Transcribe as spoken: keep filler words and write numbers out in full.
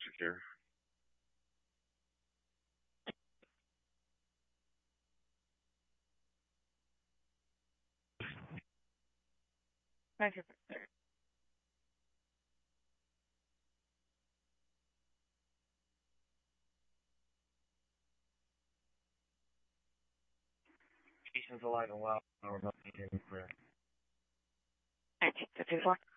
secure. Thank you. Jason's alive and well. No, we're not taking clear. Thank you. Fifty-four.